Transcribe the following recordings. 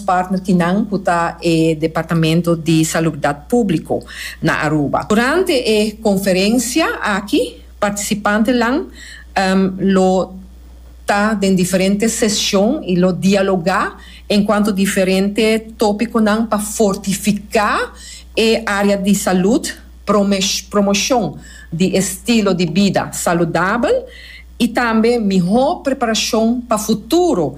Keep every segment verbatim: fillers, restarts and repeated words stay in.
partner que não está é Departamento de Saúde Público na Aruba. Durante a conferência aqui, participantes lá um, lo tá em diferentes sessões e lo dialogar enquanto diferentes tópicos para fortificar a área de saúde, promoção de estilo de vida saudável e também melhor preparação para o futuro,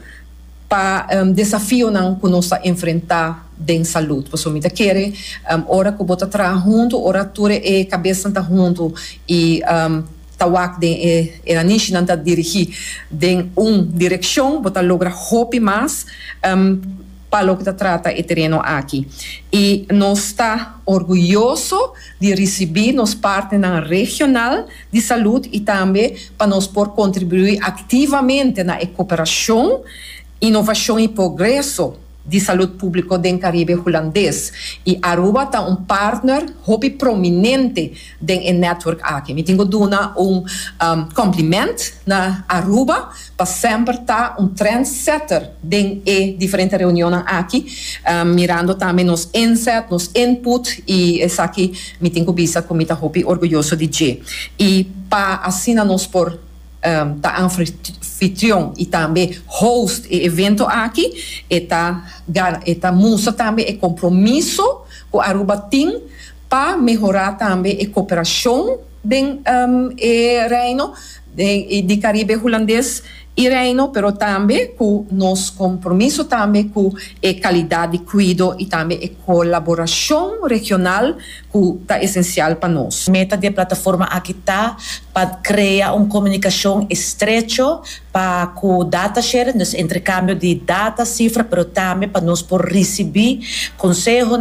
para um, desafio que nós vamos enfrentar em saúde. Você me quer, um, hora que você está junto, hora que a cabeça está junto e um, tawak de era nishi nanta dirigir em uma direção, você logra hope mais um, para o que trata o terreno aqui. E nós está orgulhoso de receber nos partners regional de saúde e também para nós por contribuir ativamente na cooperação, inovação e progresso de saúde pública do Caribe holandês. E Aruba está um partner hobby prominente do network aqui. Me tenho duna um, um complemento na Aruba para sempre estar um trendsetter em diferentes reuniões aqui, um, mirando também nos insights, nos input e essa aqui me tenho vista como está hobby orgulhoso de G. E para assim nós por Um, tá anfitrião e também host e evento aqui e tá e tá mostra também o compromisso que a Aruba tem para melhorar também a cooperação den um, e reino de, de Caribe holandês e reino, pero também com nosso compromisso também com a qualidade de cuidado e também a colaboração regional que está essencial para nós. A meta da plataforma aqui está para criar uma comunicação estreita para o data sharing, nos intercâmbio de data, cifra, pero também para nós por receber conselho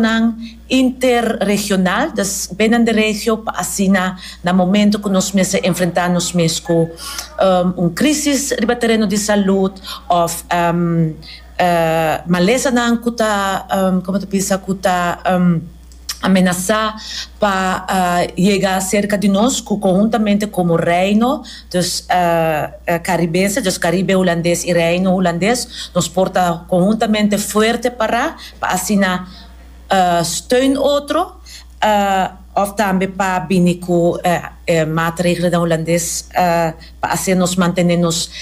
interregional das bem da região assim na no momento que nós nos enfrentamos mesmo com um, um crise de terreno de saúde ou um, uh, maleza na kuta um, como tu pensa kuta um, ameaçar para uh, chegar cerca de nós conjuntamente como reino dos uh, uh, caribenses, dos caribe holandês e reino holandês, nos porta conjuntamente forte para para assim Uh, steun outro uh, of também para vir com uh, uh, maatregelen da holandês uh, para assim nos manter nos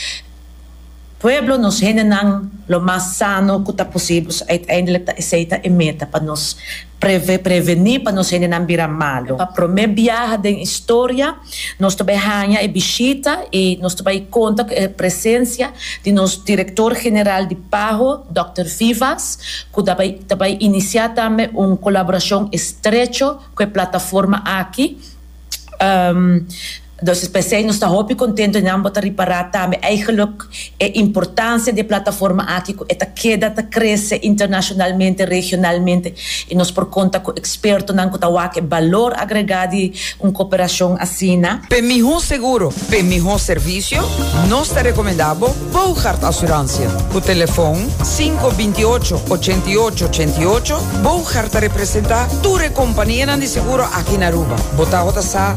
pueblo nos generan lo más sano que está possível. Uiteindelijk is het een meta para nos preve, prevenir, para nos generar virar malo. Para primeira viagem da história, nós também ganha e visita e nós também conta com a presença de nosso diretor-geral de Pago, doutor Vivas, que também, também iniciar também uma colaboração estreita com a plataforma aqui. Um, Dus per se nós estamos muito contentes em ambos reparar também eigenlijk a importância da plataforma aqui, esta queda que cresce internacionalmente, regionalmente e nós por conta com expertos não que valor agregado de uma cooperação assim. Para melhor seguro, para melhor serviço, nós te recomendamos Bouchard Assurância. O telefone cinco dois oito, oito oito oito oito. Bouchard representa tua companhia de seguro aqui na Aruba. Bota outra sa